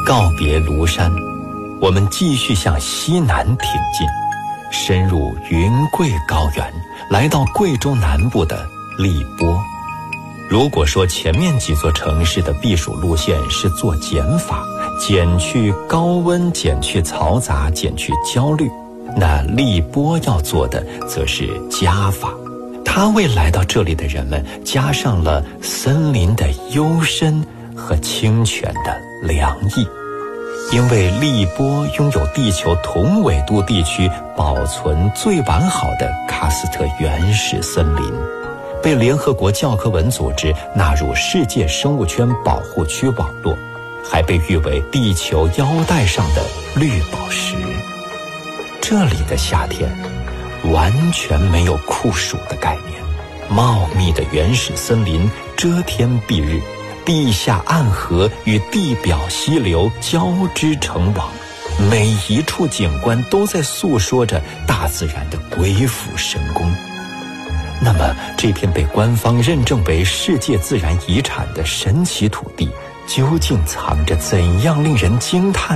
告别庐山，我们继续向西南挺进，深入云贵高原，来到贵州南部的荔波。如果说前面几座城市的避暑路线是做减法，减去高温，减去嘈杂，减去焦虑，那荔波要做的则是加法。它为来到这里的人们加上了森林的幽深和清泉的凉意。因为荔波拥有地球同纬度地区保存最完好的喀斯特原始森林，被联合国教科文组织纳入世界生物圈保护区网络，还被誉为地球腰带上的绿宝石。这里的夏天完全没有酷暑的概念，茂密的原始森林遮天蔽日，地下暗河与地表溪流交织成网，每一处景观都在诉说着大自然的鬼斧神工。那么这片被官方认证为世界自然遗产的神奇土地，究竟藏着怎样令人惊叹